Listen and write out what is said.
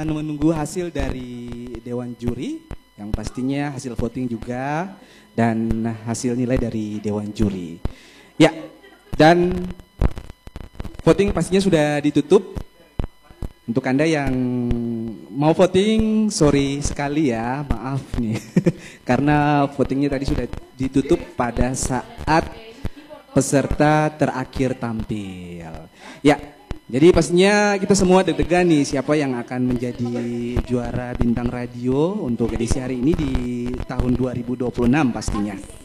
Menunggu hasil dari Dewan Juri, yang pastinya hasil voting juga, dan hasil nilai dari Dewan Juri. Ya, dan voting pastinya sudah ditutup. Untuk Anda yang mau voting, sorry sekali ya, maaf nih. Karena votingnya tadi sudah ditutup pada saat peserta terakhir tampil. Ya, jadi pastinya kita semua deg-degan nih siapa yang akan menjadi juara bintang radio untuk edisi hari ini di tahun 2026 pastinya.